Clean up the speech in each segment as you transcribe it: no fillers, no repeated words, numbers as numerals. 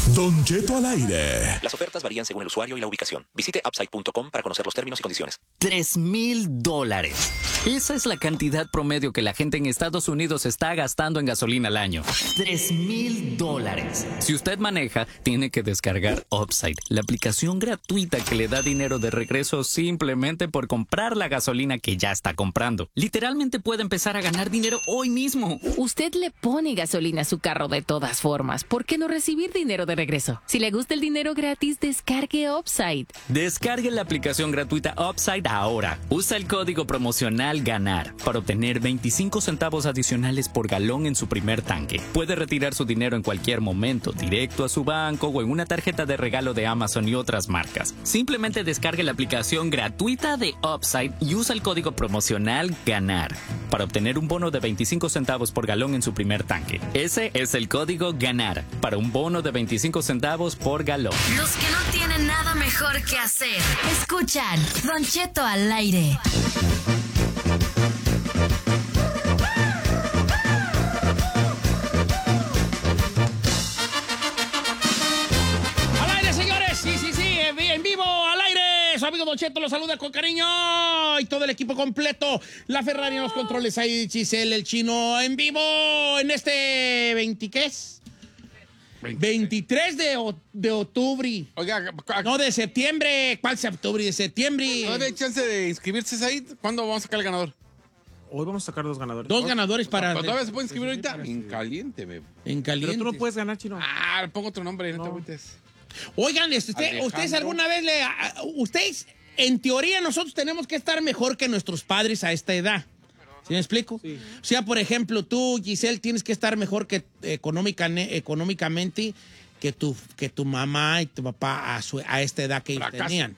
Don Cheto al aire. Las ofertas varían según el usuario y la ubicación. Visite upside.com para conocer los términos y condiciones. $3,000. Esa es la cantidad promedio que la gente en Estados Unidos está gastando en gasolina al año. $3,000. Si usted maneja, tiene que descargar Upside, la aplicación gratuita que le da dinero de regreso simplemente por comprar la gasolina que ya está comprando. Literalmente puede empezar a ganar dinero hoy mismo. Usted le pone gasolina a su carro de todas formas. ¿Por qué no recibir dinero de regreso? Si le gusta el dinero gratis, descargue Upside. Descargue la aplicación gratuita Upside ahora. Usa el código promocional GANAR para obtener 25 centavos adicionales por galón en su primer tanque. Puede retirar su dinero en cualquier momento, directo a su banco o en una tarjeta de regalo de Amazon y otras marcas. Simplemente descargue la aplicación gratuita de Upside y usa el código promocional GANAR para obtener un bono de 25 centavos por galón en su primer tanque. Ese es el código GANAR para un bono de 25 centavos por galón. Los que no tienen nada mejor que hacer, escuchan Don Cheto al aire. ¡Al aire, señores! Sí, en vivo, al aire. Su amigo Don Cheto los saluda con cariño y todo el equipo completo. La Ferrari en los controles, ahí Giselle, el chino, en vivo en este 20, ¿qué es? 23 de octubre. Oiga, No, de septiembre. ¿Cuál es octubre? De septiembre. ¿no hay chance de inscribirse, Said? ¿Cuándo vamos a sacar el ganador? Hoy vamos a sacar dos ganadores. Dos ganadores para... ¿Todavía se puede inscribir ahorita? En caliente, bebé. En caliente. Pero tú no puedes ganar, chino. Ah, pongo otro nombre, no te agüites. Oigan, ustedes alguna vez ustedes, en teoría, nosotros tenemos que estar mejor que nuestros padres a esta edad. ¿Sí me explico? Sí. O sea, por ejemplo, tú, Giselle, tienes que estar mejor que económicamente que tu mamá y tu papá a esta edad que ellos tenían.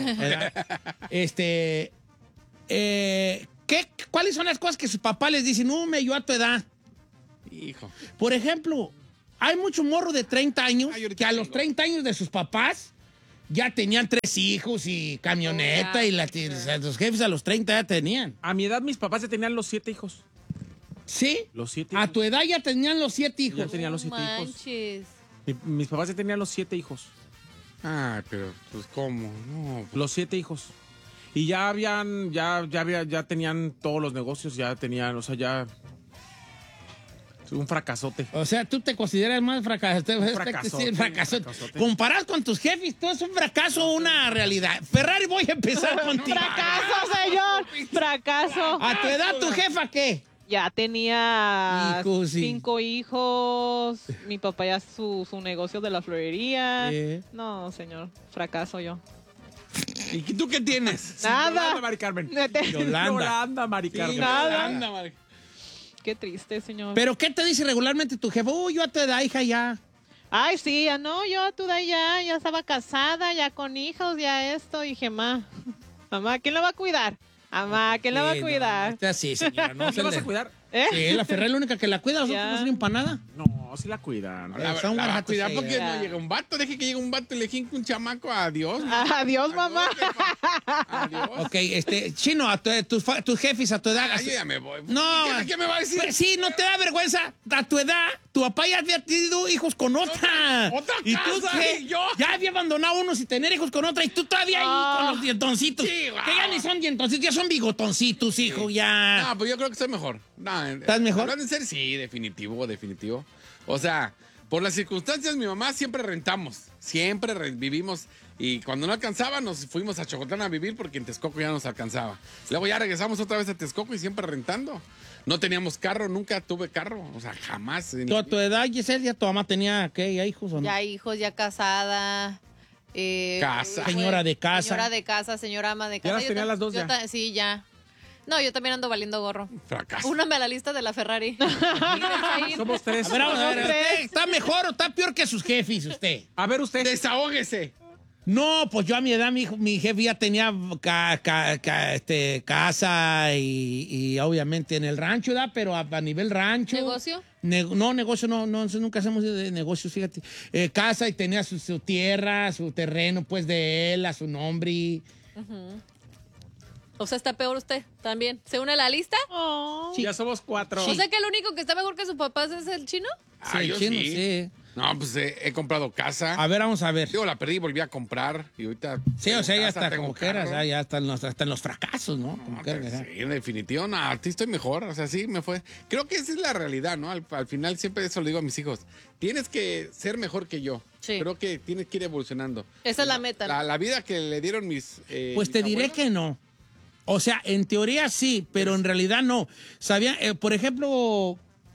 ¿Cuáles son las cosas que sus papás les dicen? No, yo a tu edad. Hijo. Por ejemplo, hay mucho morro de 30 años que a los 30 años de sus papás ya tenían 3 hijos y camioneta y los jefes a los 30 ya tenían. A mi edad mis papás ya tenían los 7 hijos. ¿Sí? Los 7 A hijos. tu edad ya tenían los 7 hijos. Ya tenían los 7 hijos. Mis papás ya tenían los 7 hijos. Ah, pero pues ¿cómo? No. Los 7 hijos. Y ya tenían todos los negocios, ya tenían, o sea, ya un fracasote. O sea, tú te consideras más fracasote. Fracasote. Comparado con tus jefes, todo es un fracaso, una realidad. Ferrari, voy a empezar contigo. ¡Fracaso, señor! ¡Fracaso! ¿A tu edad tu jefa qué? Ya tenía Hijos, sí. 5 hijos. Mi papá ya su negocio de la florería. No, señor. Fracaso yo. ¿Y tú qué tienes? Nada. Yolanda, Mari Carmen. Yolanda, Mari Carmen. Nada. Qué triste, señor. ¿Pero qué te dice regularmente tu jefa? Yo a tu edad, hija, ya. Ay, sí, ya no, yo a tu edad ya estaba casada, ya con hijos, ya esto. Dije, mamá, ¿quién la va a cuidar? Mamá, ¿quién la va a cuidar? Sí, señora. No ¿Te vas a cuidar? Sí, la Ferrari es la única que la cuida. Nosotros no sirven para nada. No, sí la cuidan. La va a cuidar porque no llega un vato. Deje que llegue un vato y le jinque un chamaco. Adiós. Adiós, mamá. Adiós. Ok, Chino, tus jefes a tu edad. Ay, yo ya me voy. No. ¿Qué me va a decir? Pues sí, no te da vergüenza. A tu edad, tu papá ya había tenido hijos con otra. ¿Otra ¿Y tú casa? qué? ¿Y yo? Ya había abandonado unos y tener hijos con otra. Y tú todavía ahí con los dientoncitos. Sí, wow. Que ya ni son dientoncitos, ya son bigotoncitos, hijo, ya. No, pues yo creo que estoy mejor. No, ¿Estás mejor? Hablando en serio, sí, definitivo. O sea, por las circunstancias, mi mamá siempre rentamos. Siempre vivimos. Y cuando no alcanzaba, nos fuimos a Chocotlán a vivir porque en Texcoco ya nos alcanzaba. Luego ya regresamos otra vez a Texcoco y siempre rentando. No teníamos carro, nunca tuve carro. O sea, jamás. ¿Tú a tu edad, Giselle, ya tu mamá tenía, qué, ya hijos o no? Ya hijos, ya casada. Casa. Señora de casa. Señora de casa, señora ama de casa. ¿Ya las tenía las dos ya? Sí, ya. No, yo también ando valiendo gorro. Fracaso. Úname a la lista de la Ferrari. Somos 3. Vamos a ver, ¿está mejor o está peor que sus jefes usted? A ver, usted. Desahógese. No, pues yo a mi edad, mi jefe ya tenía casa y obviamente en el rancho, ¿verdad? Pero a nivel rancho. ¿Negocio? No, negocio no, nunca hacemos de negocios, fíjate. Casa y tenía su tierra, su terreno, pues de él, a su nombre. O sea, está peor usted también. ¿Se une a la lista? Sí. Ya somos 4. O sea que el único que está mejor que sus papás es el chino. Yo chino, sí. sí. No, pues he comprado casa. A ver, vamos a ver. Digo, la perdí y volví a comprar. Y ahorita. Sí, o sea, ya está tengo como quieras, carro. ya está en los fracasos, ¿no? Como No, quieras, sí, en definitivo, no, a ti estoy mejor. O sea, sí, me fue. Creo que esa es la realidad, ¿no? Al final siempre eso le digo a mis hijos. Tienes que ser mejor que yo. Sí. Creo que tienes que ir evolucionando. Esa es la meta, ¿no? La vida que le dieron mis. Pues te mis diré abuelos, que no. O sea, en teoría sí, pero en realidad no. ¿Sabían? Por ejemplo,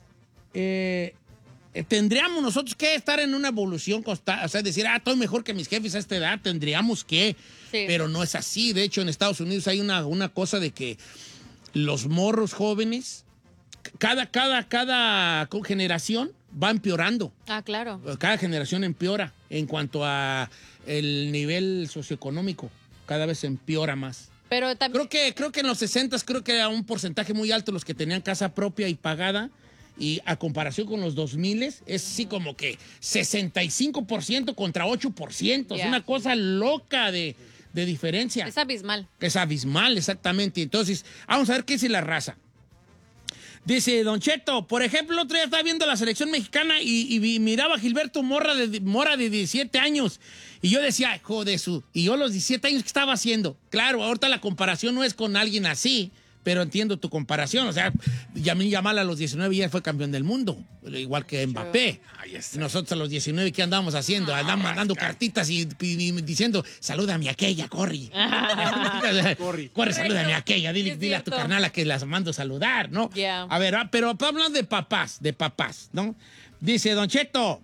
tendríamos nosotros que estar en una evolución constante. O sea, decir, estoy mejor que mis jefes a esta edad. Tendríamos que. Sí. Pero no es así. De hecho, en Estados Unidos hay una cosa de que los morros jóvenes, cada generación va empeorando. Ah, claro. Cada generación empeora en cuanto a el nivel socioeconómico. Cada vez empeora más. Pero también... Creo que en los 60s creo que era un porcentaje muy alto los que tenían casa propia y pagada. Y a comparación con los 2000s, es así como que 65% contra 8%. Es Yeah. una cosa loca de diferencia. Es abismal. Es abismal, exactamente. Entonces, vamos a ver qué dice la raza. Dice Don Cheto, por ejemplo, el otro día estaba viendo la selección mexicana y miraba a Gilberto Mora de 17 años. Y yo decía, joder, y yo a los 17 años, ¿qué estaba haciendo? Claro, ahorita la comparación no es con alguien así, pero entiendo tu comparación. O sea, Lamine Yamal a los 19 ya fue campeón del mundo, igual que Mbappé. Nosotros a los 19, ¿qué andamos haciendo? Andamos mandando cartitas y diciendo, salúdame a aquella, corre. Corre, salúdame a aquella. Dile a tu carnala que las mando a saludar, ¿no? Yeah. A ver, pero hablando de papás, ¿no? Dice Don Cheto,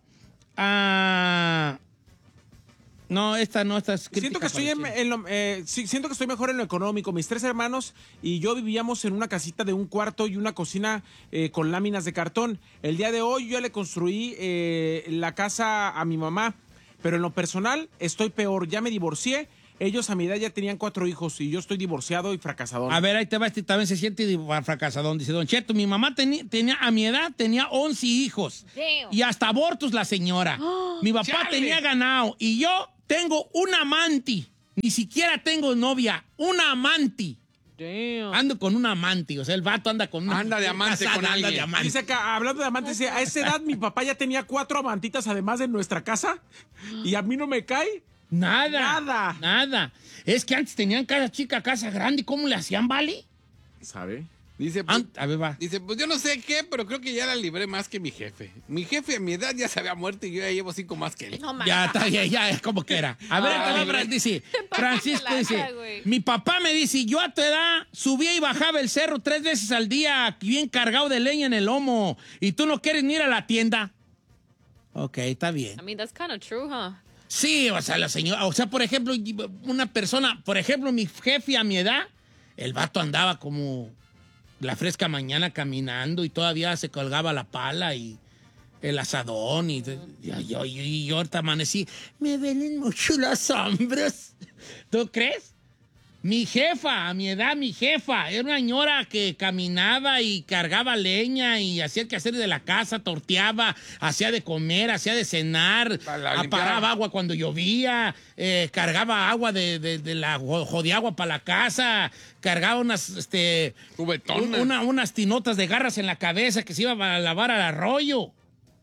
no, esta es Siento que estoy siento que estoy mejor en lo económico. Mis 3 hermanos y yo vivíamos en una casita de un cuarto y una cocina con láminas de cartón. El día de hoy yo ya le construí la casa a mi mamá, pero en lo personal estoy peor. Ya me divorcié. Ellos a mi edad ya tenían 4 hijos y yo estoy divorciado y fracasado. A ver, ahí te va, este también se siente fracasadón. Dice Don Cheto, mi mamá a mi edad tenía 11 hijos. Damn. Y hasta abortos la señora. Mi papá ¡Chale! tenía ganado y yo tengo un amante. Ni siquiera tengo novia, un amante. Damn. Ando con un amante, o sea, el vato anda con una... Anda de amante con anda alguien. de amante. Dice acá, hablando de amantes, dice, a esa edad mi papá ya tenía 4 amantitas además de nuestra casa y a mí no me cae. Nada. Es que antes tenían casa chica, casa grande. ¿Cómo le hacían, vale? ¿Sabe? Dice, pues, A ver, va. dice, pues yo no sé qué, pero creo que ya la libré más que mi jefe. Mi jefe a mi edad ya se había muerto y yo ya llevo 5 más que él. No, man. Ya está, ya es como que era. A ver, ahí te va, dice, Francisco la dice, cara, güey. mi papá me dice, yo a tu edad subía y bajaba el cerro 3 veces al día, bien cargado de leña en el lomo, y tú no quieres ni ir a la tienda. Ok, está bien. I mean, that's kind of true, huh? Sí, o sea, la señora, o sea, por ejemplo, una persona, por ejemplo, mi jefe a mi edad, el vato andaba como la fresca mañana caminando y todavía se colgaba la pala y el asadón y yo ahorita amanecí, me duelen mucho los hombros. ¿Tú crees? Mi jefa, a mi edad, era una señora que caminaba y cargaba leña y hacía el quehacer de la casa, torteaba, hacía de comer, hacía de cenar, aparaba agua cuando llovía, cargaba agua de la jodiagua para la casa, cargaba unas unas tinotas de garras en la cabeza que se iba a lavar al arroyo.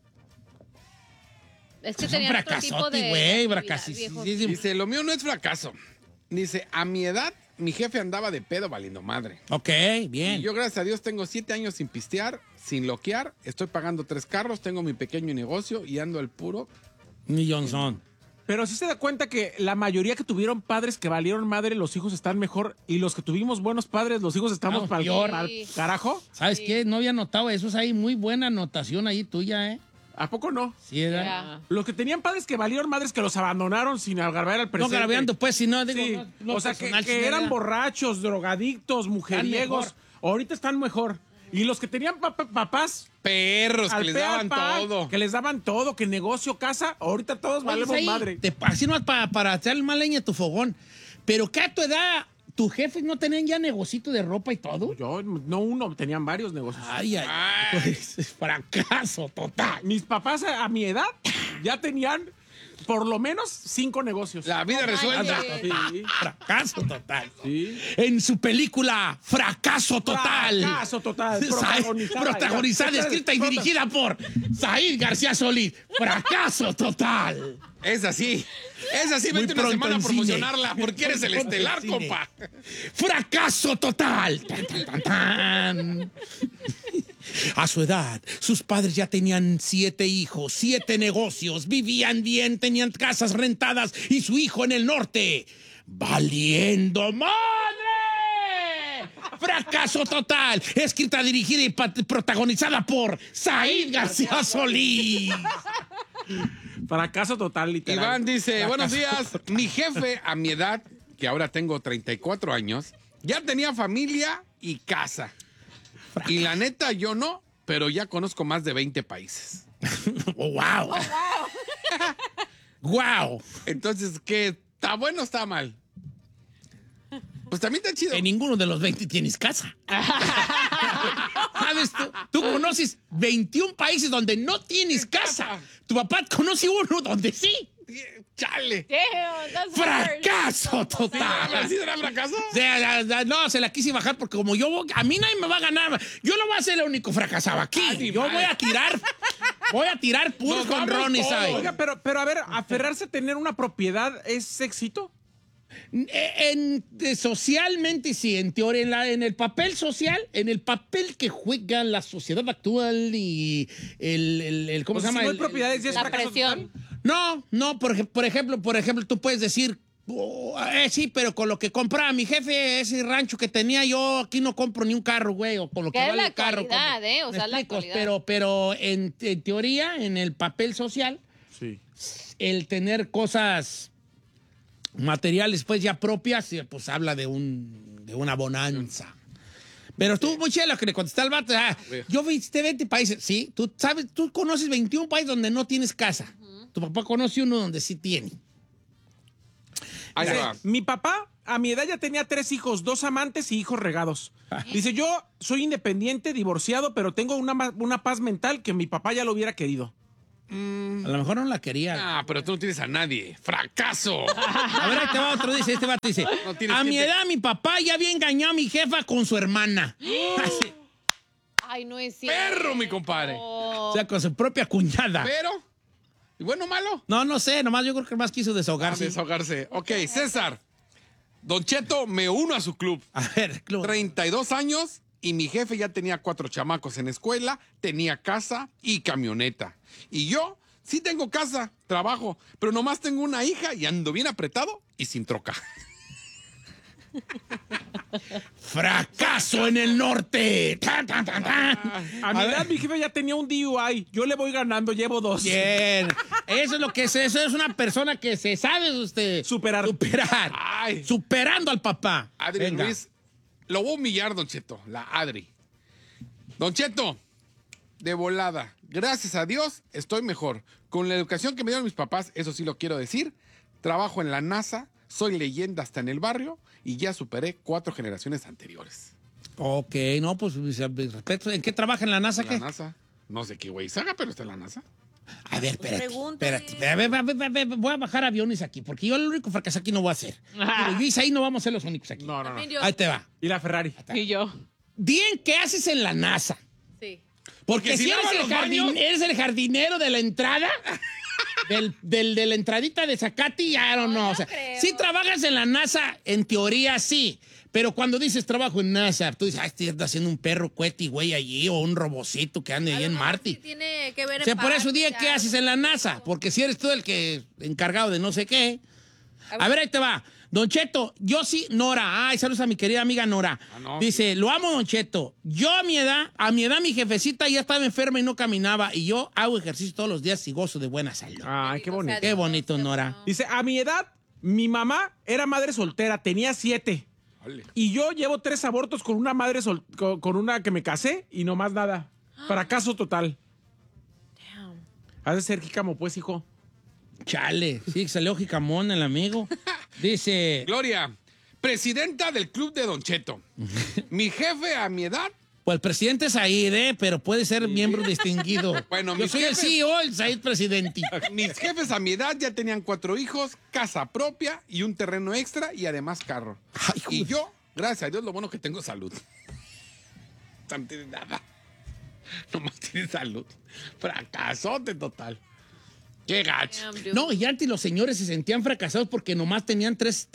Es que Es un tenían otro tipo fracasote, de güey, actividad, fracasísimo. viejo. Dice, lo mío no es fracaso. Dice, a mi edad, mi jefe andaba de pedo valiendo madre. Ok, bien. Y yo, gracias a Dios, tengo 7 años sin pistear, sin loquear. Estoy pagando 3 carros, tengo mi pequeño negocio y ando al puro. Millonzón. Pero sí se da cuenta que la mayoría que tuvieron padres que valieron madre, los hijos están mejor. Y los que tuvimos buenos padres, los hijos estamos para peor. el carajo. ¿Sabes qué? No había notado eso. Es ahí muy buena anotación ahí tuya, ¿eh? ¿A poco no? Sí, era. Yeah. Los que tenían padres que valieron madres que los abandonaron sin agarrar al No presente. grabeando, pues, si no, digo. Sí. no O sea, personal, que sino eran era- borrachos, drogadictos, mujeriegos. mejor. Ahorita están mejor. Y los que tenían papás Perros que al les pe al daban pa, todo. que les daban todo, que negocio, casa, ahorita todos Oye, valemos ahí, madre. así no para echarle más leña a tu fogón. Pero que a tu edad, tus jefes no tenían ya negocito de ropa y todo. Yo, no uno, tenían varios negocios. Ay, pues, es fracaso total. Mis papás a mi edad ya tenían por lo menos 5 negocios. La vida resuelta. Sí. Fracaso total. Sí. En su película Fracaso Total. Fracaso total. Protagonizada, escrita y dirigida por Said García Solís. Fracaso total. Es así. Muy Vete una pronto semana a en promocionarla cine. porque eres el Muy pronto en estelar, cine. compa. ¡Fracaso total! ¡Tan, tan, tan, tan! A su edad, sus padres ya tenían 7 hijos, 7 negocios, vivían bien, tenían casas rentadas y su hijo en el norte. ¡Valiendo madre! ¡Fracaso total! Escrita, dirigida y protagonizada por Said García Solís. Fracaso total, literal. Iván dice, Fracaso buenos días. total. Mi jefe a mi edad, que ahora tengo 34 años, ya tenía familia y casa. Y la neta, yo no, pero ya conozco más de 20 países. ¡Oh, wow! ¡Wow! Entonces, ¿qué? ¿Está bueno o está mal? Pues también está chido. En ninguno de los 20 tienes casa. ¿Sabes? Tú conoces 21 países donde no tienes casa. Tu papá conoce uno donde sí. ¡Chale! Damn, that's ¡Fracaso hard. total! ¿Sí será fracaso? O sea, no, se la quise bajar porque como a mí nadie me va a ganar. Yo no voy a ser el único fracasado aquí. Yo voy a tirar puros con Ronnie, ¿sabes? Oiga, pero a ver, aferrarse a tener una propiedad es éxito. Socialmente sí, en teoría, en el papel social, en el papel que juega la sociedad actual y ¿cómo se llama? Si no hay propiedades, ¿ya es La fracaso presión. total? No, por ejemplo, tú puedes decir, sí, pero con lo que compraba mi jefe, ese rancho que tenía yo, aquí no compro ni un carro, güey, o con lo que Que es vale la el carro. actualidad, compro. o sea, ¿Me la explico? actualidad. Pero en teoría, en el papel social, Sí. el tener cosas materiales pues ya propias, pues habla de una bonanza. Pero estuvo muy chelo que le contesté al vato. Yo visité 20 países. Sí, tú conoces 21 países donde no tienes casa. Tu papá conoce uno donde sí tiene. Ahí Dice, va. mi papá a mi edad ya tenía 3 hijos, 2 amantes y hijos regados. Dice, yo soy independiente, divorciado, pero tengo una paz mental que mi papá ya lo hubiera querido. A lo mejor no la quería. Ah, pero tú no tienes a nadie. ¡Fracaso! A ver, ahí te va otro. Este vato dice, No tienes a mi gente. edad mi papá ya había engañado a mi jefa con su hermana. Así, Ay, no es cierto. ¡Perro, mi compadre! o sea, con su propia cuñada. Pero, ¿y bueno o malo? No sé, nomás yo creo que más quiso desahogarse. Desahogarse. Ok, César. Don Cheto, me uno a su club. A ver, Club. 32 años y mi jefe ya tenía 4 chamacos en escuela, tenía casa y camioneta. Y yo sí tengo casa, trabajo, pero nomás tengo una hija y ando bien apretado y sin troca. ¡Fracaso en el norte! ¡Tan, tan, tan, tan! A mi edad mi jefe ya tenía un DUI. Yo le voy ganando, llevo 2. Bien. Eso es lo que eso es una persona que se sabe usted Superar. Ay. Superando al papá. Adri Venga. Ruiz, lo voy a humillar, Don Cheto, la Adri. Don Cheto, de volada, gracias a Dios estoy mejor. Con la educación que me dieron mis papás, eso sí lo quiero decir, trabajo en la NASA, soy leyenda hasta en el barrio y ya superé 4 generaciones anteriores. Ok, no, pues respeto. ¿En qué trabaja en la NASA? En la NASA, no sé qué güey saga, pero está en la NASA. A ver, espérate. Pregúntale. A ver, voy a bajar aviones aquí, porque yo el único fracaso aquí no voy a hacer. Pero yo y Isaí no vamos a ser los únicos aquí. No. También yo. Ahí te va. Y la Ferrari. Y yo. Bien, ¿qué haces en la NASA? Sí. Porque si lava eres los baños. eres el jardinero de la entrada, de la entradita de Zacati, I don't know. No O sea, creo. si trabajas en la NASA, en teoría sí. Pero cuando dices trabajo en NASA, tú dices, estoy haciendo un perro cueti, güey, allí, o un robocito que ande ahí en Marte. Sí tiene que ver O sea, en por eso parte, dije, ¿qué ya. haces en la NASA? Porque si eres tú el que encargado de no sé qué. A ver, ahí te va. Don Cheto, yo sí, Nora. Ay, saludos a mi querida amiga Nora. no. Dice, lo amo, Don Cheto. Yo a mi edad mi jefecita ya estaba enferma y no caminaba. Y yo hago ejercicio todos los días y gozo de buena salud. Ay, qué bonito. Qué bonito, Nora. Dice, a mi edad, mi mamá era madre soltera, tenía 7. Vale. Y yo llevo 3 abortos con una madre con una que me casé y no más nada. Fracaso total. Has de ser jícamo, pues, hijo. Chale, sí, salió jicamón el amigo. Dice, Gloria, presidenta del club de Don Cheto. Mi jefe a mi edad Pues el presidente es Said, pero puede ser miembro distinguido. Bueno, yo soy el CEO, el Said presidente. Mis jefes a mi edad ya tenían 4 hijos, casa propia y un terreno extra y además carro. Ay, Y yo, gracias a Dios, lo bueno que tengo salud. No tiene nada. Nomás tiene salud. Fracasote total. Qué gacho. No, y antes los señores se sentían fracasados porque nomás tenían tres,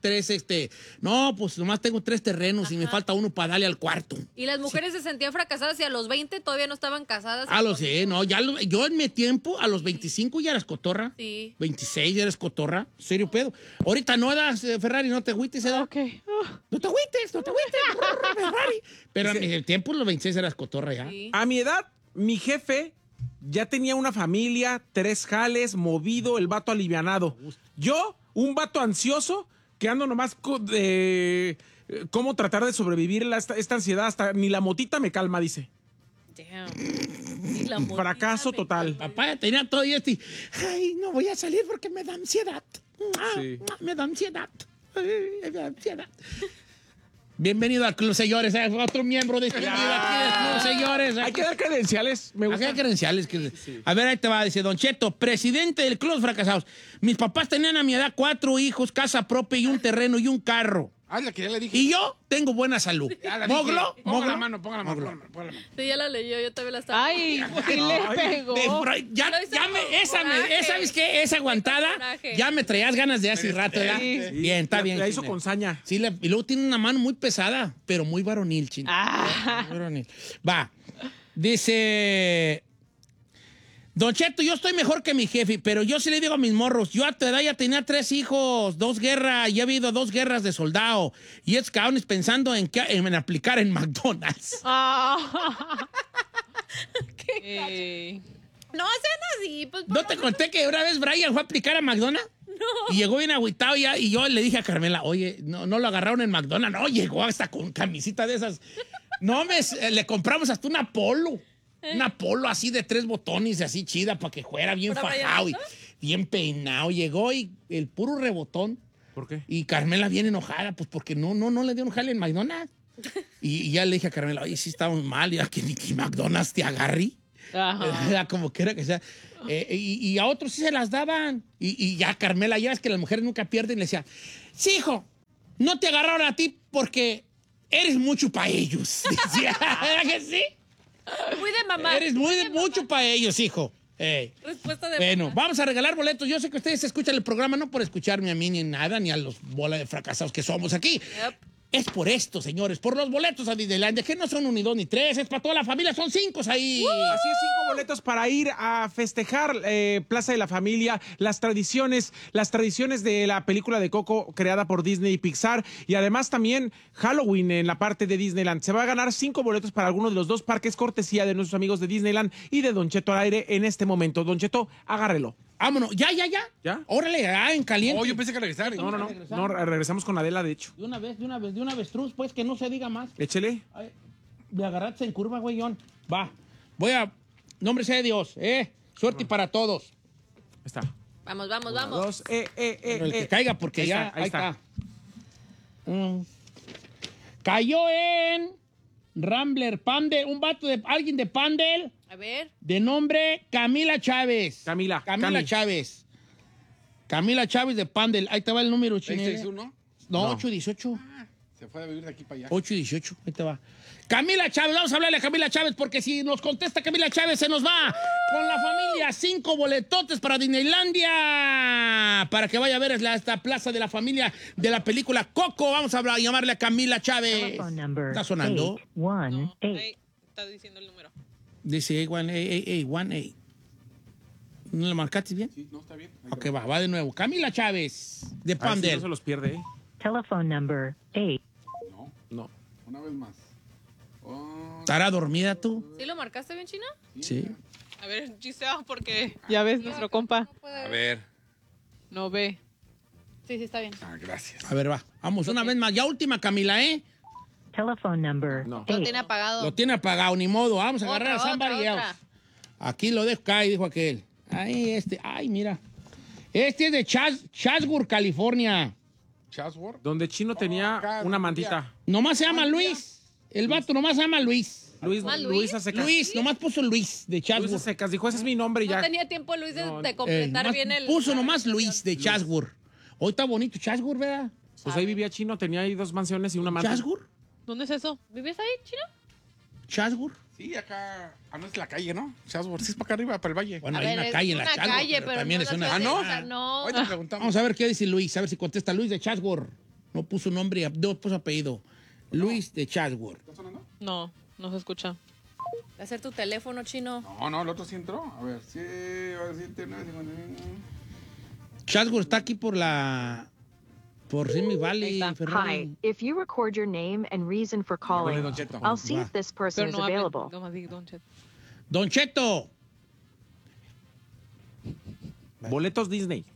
no, pues nomás tengo 3 terrenos y me falta uno para darle al cuarto. Y las mujeres se sentían fracasadas y a los 20 todavía no estaban casadas. No, yo en mi tiempo, a los 25 ya eras cotorra. Sí. 26 ya eres cotorra. Serio pedo. Ahorita no das, Ferrari, no te agüites, ¿eh? Ok. No te agüites, Ferrari. Pero en mi tiempo, los 26 eras cotorra ya. Sí. A mi edad, mi jefe ya tenía una familia, 3 jales, movido, el vato alivianado. Yo, un vato ansioso, que ando nomás de cómo tratar de sobrevivir esta ansiedad. Hasta ni la motita me calma, dice. Damn. Y la motita Fracaso me- total. Papá tenía todo esto y, ay, no voy a salir porque me da ansiedad. Sí. Me da ansiedad. Ay, me da ansiedad. Bienvenido al club, señores. Otro miembro distinguido aquí del club, señores. Hay que dar credenciales. Me gusta. Aquí hay credenciales. A ver, ahí te va. Dice Don Cheto, presidente del club fracasados. Mis papás tenían a mi edad 4 hijos, casa propia y un terreno y un carro. Ah, la que ya le dije. Y yo tengo buena salud. Ya la dije. Moglo, Ponga la mano, ponga la mano. Sí, ya la leyó, yo también la estaba. Ay, sí le pegó. Ya Lo hizo con esa, coraje. ¿sabes qué? Esa aguantada, coraje. ya me traías ganas de hace rato, ¿verdad? Sí. Bien, está bien. La hizo Chine. con saña. Sí, y luego tiene una mano muy pesada, pero muy varonil, Chino. Ah. Muy varonil. Va. Dice... Don Cheto, yo estoy mejor que mi jefe, pero yo sí le digo a mis morros, yo a tu edad ya tenía 3 hijos, 2 guerras, y he habido 2 guerras de soldado, y es cabrones pensando en aplicar en McDonald's. Ah. No sean así, pues. ¿No te conté que una vez Brian fue a aplicar a McDonald's? No. Y llegó bien agüitado ya, y yo le dije a Carmela, oye, no lo agarraron en McDonald's. No, llegó hasta con camisita de esas. No, le compramos hasta una polo. Una polo así de 3 botones, así chida, para que fuera bien ¿Para fajado y Brian? bien peinado. Llegó y el puro rebotón. ¿Por qué? Y Carmela bien enojada, pues porque no le dio un jale en McDonald's. Y ya le dije a Carmela, oye, sí está muy mal, ya que ni que McDonald's te agarre. Ajá. Era como que era que sea. Y a otros sí se las daban. Y ya Carmela, ya es que las mujeres nunca pierden, le decía, sí, hijo, no te agarraron a ti porque eres mucho para ellos. Decía, ¿era que sí? Muy de mamá. Eres mucho para ellos, hijo. Respuesta de Bueno, mamá. vamos a regalar boletos. Yo sé que ustedes escuchan el programa no por escucharme a mí ni nada, ni a los bola de fracasados que somos aquí. Yep. Es por esto, señores, por los boletos a Disneylandia, que no son 1 ni 2 ni 3, es para toda la familia, son 5 ahí. Así es, 5 boletos para ir a festejar Plaza de la Familia, las tradiciones de la película de Coco creada por Disney y Pixar, y además también Halloween en la parte de Disneyland. Se va a ganar 5 boletos para alguno de los 2 parques, cortesía de nuestros amigos de Disneyland y de Don Cheto al aire en este momento. Don Cheto, agárrelo. Vámonos, ya. ¿Ya? Órale, en caliente. Oh, yo pensé que regresar. No, regresamos con Adela, de hecho. De una vez, Truz, pues que no se diga más. Échele. Ay, me agarraste en curva, güeyón. Va, nombre sea de Dios, Suerte para todos. Ahí está. Vamos. 2, Pero el que caiga, porque Ahí ya, está, ahí está. Cayó en Rambler, alguien de Pandel, A ver. de nombre Camila Chávez. Cami. Chávez. Camila Chávez de Pandel. Ahí te va el número, Chinel. 661. No, No. 818. Se fue a vivir de aquí para allá. 818, ahí te va. Camila Chávez, vamos a hablarle a Camila Chávez porque si nos contesta Camila Chávez se nos va con la familia 5 boletotes para Disneylandia para que vaya a ver esta plaza de la familia de la película Coco. Vamos a llamarle a Camila Chávez. ¿Está sonando? 818. Ahí está diciendo el número. Dice A1A. ¿No lo marcaste bien? Sí, no, está bien. Ok, va de nuevo. Camila Chávez de A ver si Pandel. no se los pierde, Telephone number 8. No. Una vez más. Oh, ¿Estará dormida tú? ¿Sí lo marcaste bien, China? Sí. A ver, Giselle, porque ya ves, nuestro compa a ver. no ve. Sí, está bien. Ah, gracias. A ver, va. Vamos una vez más. Ya última, Camila, Telephone number No. 8. Lo tiene apagado. Lo tiene apagado, ni modo. Vamos a agarrar a somebody else. otra. Aquí lo dejo caer, dijo aquel. Ay, mira. Este es de Chatsworth, California. Chatsworth. Donde Chino tenía acá, una mantita. Nomás se llama Luis. El vato nomás se llama Luis. Luis a secas. Luis, nomás puso Luis de Chatsworth. Luis a secas, dijo, ese es mi nombre y ya. No tenía tiempo Luis de completar bien el... Puso nomás Luis de Chatsworth. Hoy está bonito Chatsworth, ¿verdad? Pues ahí vivía Chino, tenía ahí 2 mansiones y una mansión. ¿Chatsworth? ¿Dónde es eso? ¿Vives ahí, Chino? ¿Chatsworth? Sí, acá. No es la calle, ¿no? Chatsworth, sí es para acá arriba, para el valle. Bueno, hay una calle en la Chatsworth. Pero también no es una... no. Hoy te preguntamos. Vamos a ver qué dice Luis, a ver si contesta Luis de Chatsworth. No puso nombre, no puso apellido. Luis de Chatsworth. ¿Está sonando? No se escucha. Va a ser tu teléfono, Chino. No, el otro sí entró. A ver, 7, 9, 59. Chatsworth está aquí por Simi Valley, Hi, Ferrari. if you record your name and reason for calling, Don Cheto. I'll see if this person is available. Don Cheto. Boletos Disney.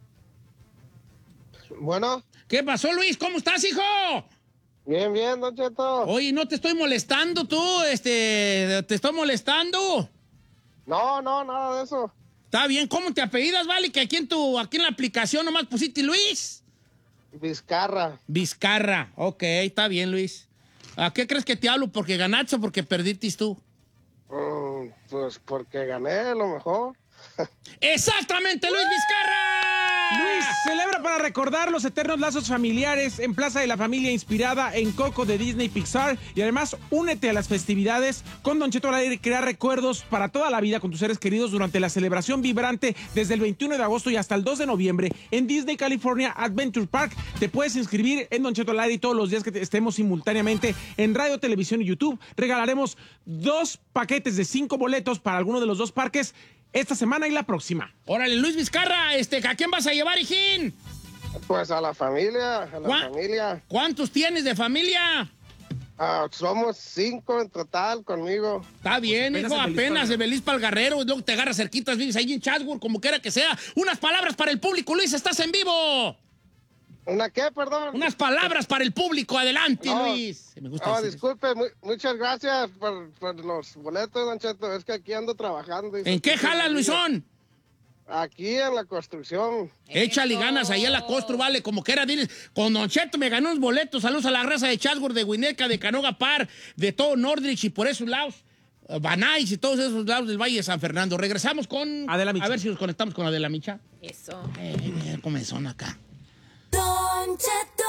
Bueno. ¿Qué pasó, Luis? ¿Cómo estás, hijo? Bien, Don Cheto. Oye, no te estoy molestando tú, ¿te estoy molestando? No, nada de eso. Está bien, ¿cómo te apellidas, vale? Que aquí en la aplicación nomás pusiste Luis. Vizcarra, ok, está bien, Luis. ¿A qué crees que te hablo? ¿Porque ganaste o porque perdiste tú? Pues porque gané, a lo mejor. ¡Exactamente, Luis Vizcarra! Luis celebra para recordar los eternos lazos familiares en Plaza de la Familia, inspirada en Coco de Disney Pixar. Y además, únete a las festividades con Don Cheto al aire y crea recuerdos para toda la vida con tus seres queridos durante la celebración vibrante desde el 21 de agosto y hasta el 2 de noviembre en Disney California Adventure Park. Te puedes inscribir en Don Cheto al aire y todos los días que estemos simultáneamente en radio, televisión y YouTube. Regalaremos 2 paquetes de 5 boletos para alguno de los 2 parques esta semana y la próxima. Órale, Luis Vizcarra, ¿a quién vas a llevar, hijín? Pues a la familia, familia. ¿Cuántos tienes de familia? Somos 5 en total conmigo. Está bien, hijo, apenas de Beliz Palgarrero, luego te agarras cerquitas, vives ahí en Chatsworth, como quiera que sea. Unas palabras para el público, Luis, estás en vivo. ¿Una qué, perdón? Unas palabras para el público, adelante, Luis. Me gusta disculpe, muchas gracias por los boletos, Don Cheto. Es que aquí ando trabajando. ¿En qué jalas, Luisón? Aquí en la construcción. Échale ganas ahí a la constru, vale, como quiera, diles. Con Don Cheto me ganó unos boletos. Saludos a la raza de Chatsworth, de Huineca, de Canoga Park, de todo Nordrich y por esos lados. Banais y todos esos lados del Valle de San Fernando. Regresamos con... Adela Micha. A ver si nos conectamos con Adela Micha. Eso. Comenzón acá. Don Cheto.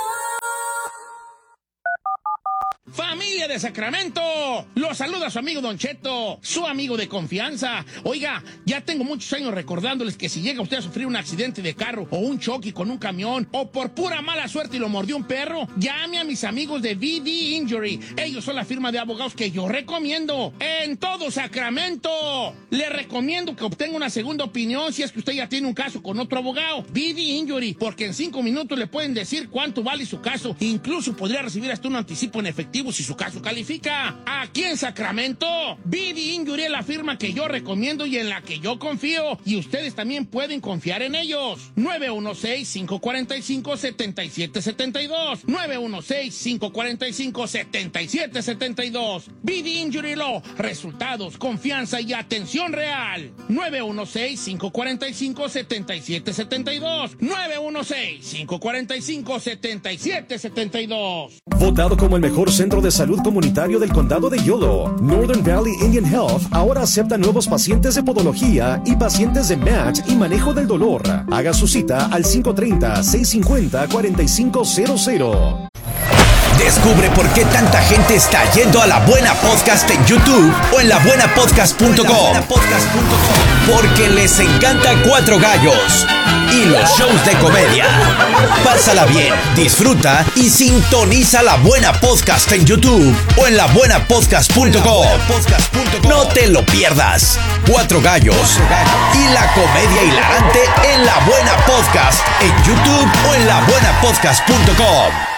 Familia de Sacramento, los saluda su amigo Don Cheto, su amigo de confianza. Oiga, ya tengo muchos años recordándoles que si llega usted a sufrir un accidente de carro o un choque con un camión o por pura mala suerte y lo mordió un perro, llame a mis amigos de VD Injury. Ellos son la firma de abogados que yo recomiendo en todo Sacramento. Le recomiendo que obtenga una segunda opinión si es que usted ya tiene un caso con otro abogado. VD Injury, porque en 5 minutos le pueden decir cuánto vale su caso. Incluso podría recibir hasta un anticipo en efectivo si su caso califica. Aquí en Sacramento, VD Injury es la firma que yo recomiendo y en la que yo confío. Y ustedes también pueden confiar en ellos. 916-545-7772. 916-545-7772. VD Injury Law. Resultados, confianza y atención real. 916-545-7772. 916-545-7772. Votado como el mejor centro de salud comunitario del condado de Yolo, Northern Valley Indian Health ahora acepta nuevos pacientes de podología y pacientes de match y manejo del dolor. Haga su cita al 530-650-4500. Descubre por qué tanta gente está yendo a La Buena Podcast en YouTube o en labuenapodcast.com. Porque les encanta Cuatro Gallos y los shows de comedia. Pásala bien, disfruta y sintoniza La Buena Podcast en YouTube o en labuenapodcast.com. No te lo pierdas. Cuatro Gallos y la comedia hilarante en La Buena Podcast en YouTube o en labuenapodcast.com.